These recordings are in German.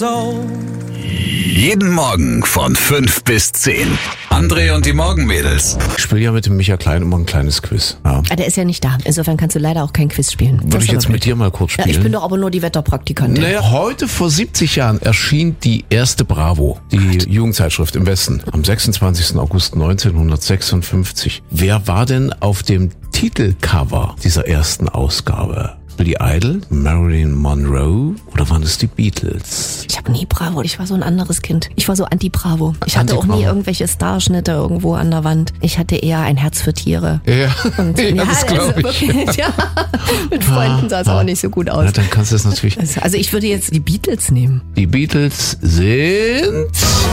Jeden Morgen von 5 bis 10. André und die Morgenmädels. Ich spiele ja mit dem Micha Klein immer ein kleines Quiz. Ja. Der ist ja nicht da. Insofern kannst du leider auch kein Quiz spielen. Würde ich jetzt mit dir mal kurz spielen? Ja, ich bin doch aber nur die Wetterpraktikantin. Naja, heute vor 70 Jahren erschien die erste Bravo, die Jugendzeitschrift im Westen, am 26. August 1956. Wer war denn auf dem Titelcover dieser ersten Ausgabe? Billy Idol, Marilyn Monroe oder waren es die Beatles? Ich habe nie Bravo, ich war so ein anderes Kind. Ich war so Anti-Bravo. Ich hatte auch nie irgendwelche Starschnitte irgendwo an der Wand. Ich hatte eher ein Herz für Tiere. Ja, und, ja, das glaube ich. Wirklich, ja, mit Freunden sah es auch nicht so gut aus. Na, dann kannst du es natürlich... Also ich würde jetzt die Beatles nehmen. Die Beatles sind...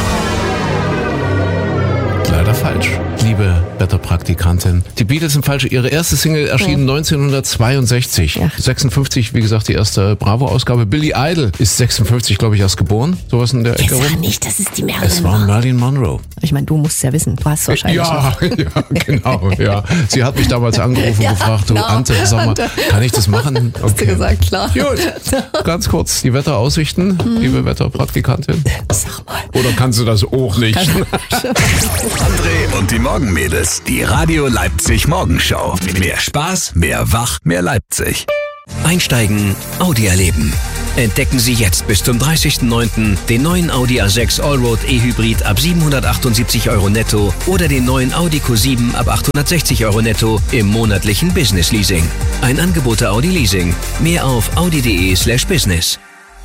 leider falsch, liebe Wetterpraktikantin. Die Beatles sind falsch. Ihre erste Single erschien 1962. Ja. 56, wie gesagt, die erste Bravo-Ausgabe. Billy Idol ist 56, glaube ich, erst geboren. Sowas in der Ecke rum. Sag nicht, das ist die Marilyn. Es war Marilyn Monroe. Ich meine, du musst es ja wissen. Du hast es wahrscheinlich Ja, genau. Ja. Sie hat mich damals angerufen und gefragt, du Ante, sag mal, kann ich das machen? Okay. Hast du gesagt, klar. Gut, ganz kurz die Wetteraussichten, liebe Wetterpraktikantin. Sag mal. Oder kannst du das auch nicht? André und die Morgenmädels. Die Radio Leipzig Morgenshow. Mehr Spaß, mehr Wach, mehr Leipzig. Einsteigen, Audi erleben. Entdecken Sie jetzt bis zum 30.09. den neuen Audi A6 Allroad E-Hybrid ab 778 € netto oder den neuen Audi Q7 ab 860 € netto im monatlichen Business Leasing. Ein Angebot der Audi Leasing. Mehr auf audi.de/business.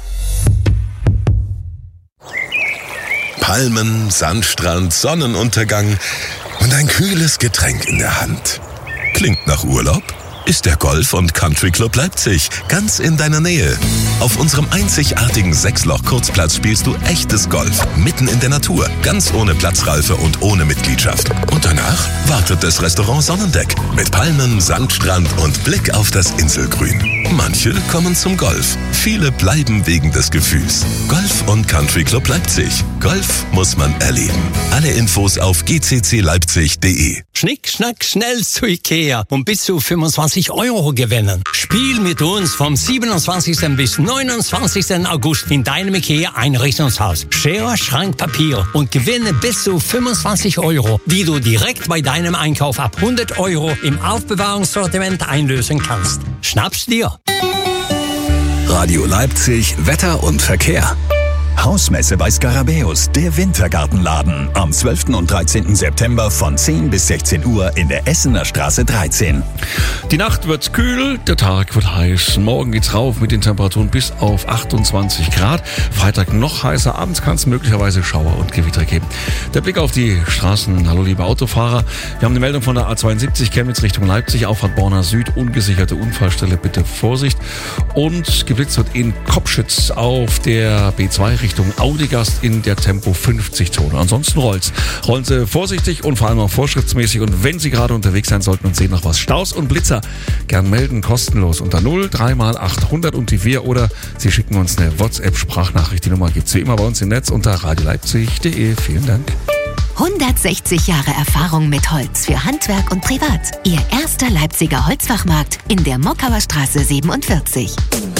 Palmen, Sandstrand, Sonnenuntergang und ein kühles Getränk in der Hand. Klingt nach Urlaub? Ist der Golf- und Country Club Leipzig ganz in deiner Nähe. Auf unserem einzigartigen 6-Loch-Kurzplatz spielst du echtes Golf, mitten in der Natur, ganz ohne Platzreife und ohne Mitgliedschaft. Und danach wartet das Restaurant Sonnendeck mit Palmen, Sandstrand und Blick auf das Inselgrün. Manche kommen zum Golf, viele bleiben wegen des Gefühls. Golf und Country Club Leipzig. Golf muss man erleben. Alle Infos auf gccleipzig.de. Schnick, schnack, schnell zu Ikea und bis zu 25 € gewinnen. Spiel mit uns vom 27. bis 29. August in deinem Ikea-Einrichtungshaus. Schere, Schrank, Papier und gewinne bis zu 25 €, die du direkt bei deinem Einkauf ab 100 € im Aufbewahrungssortiment einlösen kannst. Schnapp's dir! Radio Leipzig, Wetter und Verkehr. Hausmesse bei Skarabäus, der Wintergartenladen. Am 12. und 13. September von 10 bis 16 Uhr in der Essener Straße 13. Die Nacht wird kühl, der Tag wird heiß. Morgen geht's rauf mit den Temperaturen bis auf 28 Grad. Freitag noch heißer, abends kann es möglicherweise Schauer und Gewitter geben. Der Blick auf die Straßen. Hallo liebe Autofahrer. Wir haben eine Meldung von der A72 Chemnitz Richtung Leipzig, Auffahrt Borna Süd, ungesicherte Unfallstelle, bitte Vorsicht. Und geblitzt wird in Kopschütz auf der B2 Richtung Audigast in der Tempo 50-Zone. Ansonsten rollen Sie vorsichtig und vor allem auch vorschriftsmäßig. Und wenn Sie gerade unterwegs sein sollten und sehen noch was, Staus und Blitzer, gern melden, kostenlos unter 03 mal 800 und die 4 oder Sie schicken uns eine WhatsApp-Sprachnachricht. Die Nummer gibt's wie immer bei uns im Netz unter radioleipzig.de. Vielen Dank. 160 Jahre Erfahrung mit Holz für Handwerk und Privat. Ihr erster Leipziger Holzfachmarkt in der Mockauer Straße 47.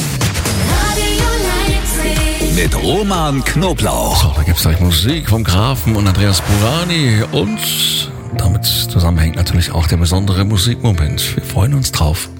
Mit Roman Knoblauch. So, da gibt's gleich Musik vom Grafen und Andreas Burani und damit zusammenhängt natürlich auch der besondere Musikmoment. Wir freuen uns drauf.